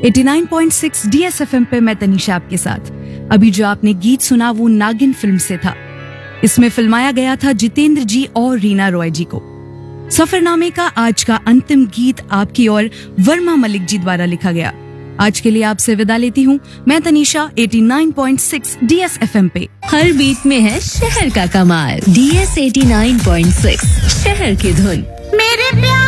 89.6 DSFM पे मैं तनीषा आपके साथ। अभी जो आपने गीत सुना वो नागिन फिल्म से था। इसमें फिल्माया गया था जितेंद्र जी और रीना रॉय जी को। सफरनामे का आज का अंतिम गीत आपकी और वर्मा मलिक जी द्वारा लिखा गया। आज के लिए आपसे विदा लेती हूँ मैं तनीषा 89.6 DSFM पे। हर बीट में है शहर का कमाल। DS 89.6 शहर की धुन। मेरे प्यार